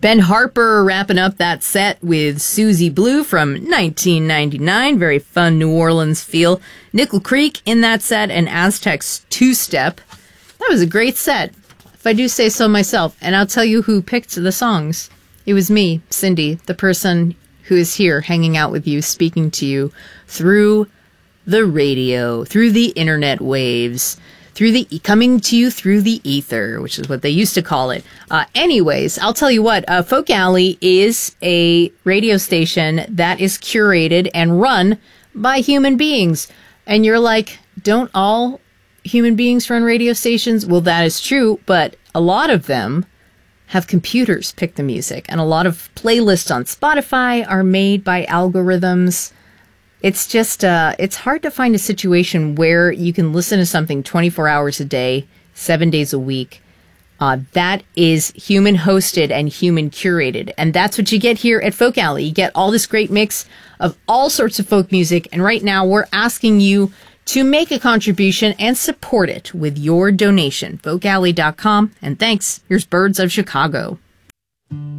Ben Harper wrapping up that set with Susie Blue from 1999. Very fun New Orleans feel. Nickel Creek in that set and Aztec's Two-Step. That was a great set, if I do say so myself. And I'll tell you who picked the songs. It was me, Cindy, the person who is here hanging out with you, speaking to you through the radio, through the internet waves, coming to you through the ether, which is what they used to call it. Anyways, I'll tell you what, Folk Alley is a radio station that is curated and run by human beings. And you're like, don't all human beings run radio stations? Well, that is true, but a lot of them have computers pick the music, and a lot of playlists on Spotify are made by algorithms. It's just, it's hard to find a situation where you can listen to something 24 hours a day, 7 days a week. That is human hosted and human curated. And that's what you get here at Folk Alley. You get all this great mix of all sorts of folk music. And right now we're asking you to make a contribution and support it with your donation. Folkalley.com. And thanks. Here's Birds of Chicago.